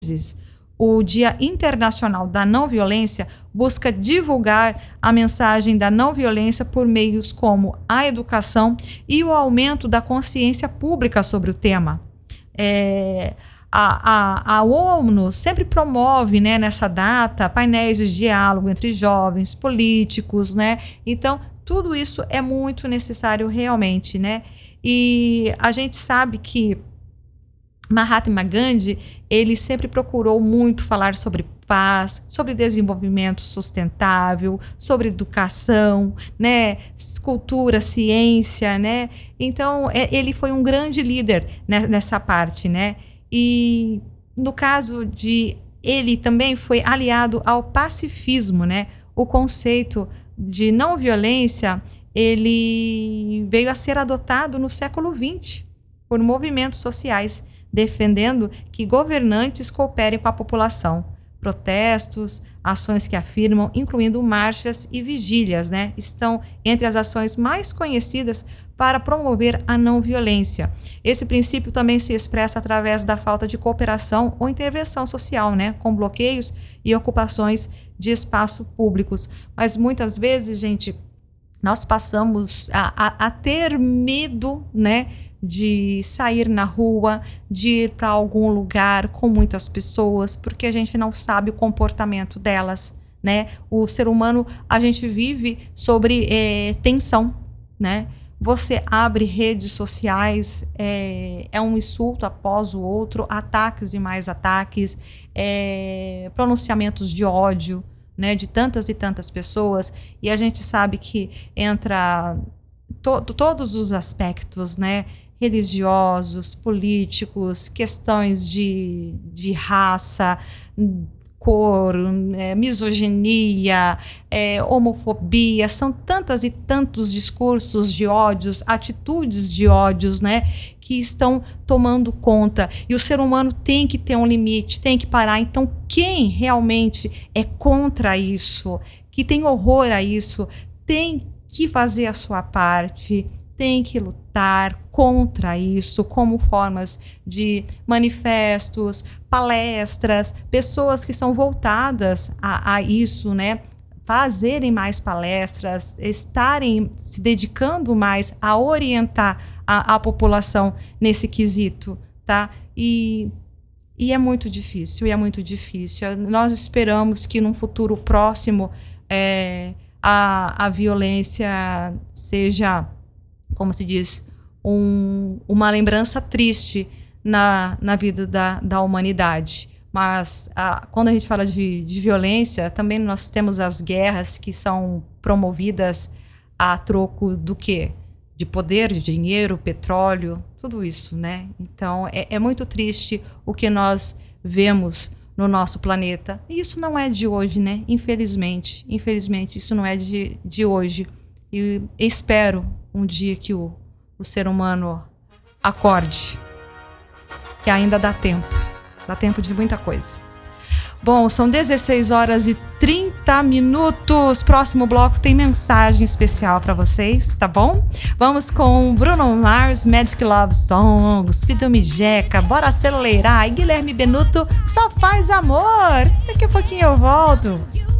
o Dia Internacional da Não Violência busca divulgar a mensagem da não violência por meios como a educação e o aumento da consciência pública sobre o tema. A ONU sempre promove, né, nessa data, painéis de diálogo entre jovens, políticos, né? Então, tudo isso é muito necessário realmente, né? E a gente sabe que Mahatma Gandhi, ele sempre procurou muito falar sobre paz, sobre desenvolvimento sustentável, sobre educação, né, cultura, ciência, né? Então, ele foi um grande líder nessa parte, né? E no caso de ele também foi aliado ao pacifismo, né? O conceito de não violência, ele veio a ser adotado no século XX por movimentos sociais, defendendo que governantes cooperem com a população. Protestos, ações que afirmam, incluindo marchas e vigílias, né, estão entre as ações mais conhecidas para promover a não violência. Esse princípio também se expressa através da falta de cooperação ou intervenção social, né, com bloqueios e ocupações de espaços públicos. Mas muitas vezes, gente, nós passamos a ter medo, né, de sair na rua, de ir para algum lugar com muitas pessoas, porque a gente não sabe o comportamento delas, né? O ser humano, a gente vive sobre tensão, né? Você abre redes sociais, é um insulto após o outro, ataques e mais ataques, pronunciamentos de ódio, né, de tantas e tantas pessoas, e a gente sabe que entra todos os aspectos, né, religiosos, políticos, questões de raça, cor, misoginia, homofobia, são tantas e tantos discursos de ódios, atitudes de ódios, né, que estão tomando conta. E o ser humano tem que ter um limite, tem que parar. Então, quem realmente é contra isso, que tem horror a isso, tem que fazer a sua parte, tem que lutar contra isso, como formas de manifestos, palestras, pessoas que são voltadas a isso, né? Fazerem mais palestras, estarem se dedicando mais a orientar a população nesse quesito, tá? E é muito difícil, Nós esperamos que num futuro próximo a violência seja, como se diz, uma lembrança triste na vida da humanidade. Mas quando a gente fala de violência, também nós temos as guerras que são promovidas a troco do quê? De poder, de dinheiro, petróleo, tudo isso, né? Então, é muito triste o que nós vemos no nosso planeta. E isso não é de hoje, né? Infelizmente, isso não é de hoje. E espero um dia que o ser humano acorde, que ainda dá tempo de muita coisa. Bom, são 16h30. Próximo bloco tem mensagem especial para vocês, tá bom? Vamos com Bruno Mars, Magic Love Songs, Fidelmi Jeca, Bora Acelerar, e Guilherme Benuto, Só Faz Amor. Daqui a pouquinho eu volto.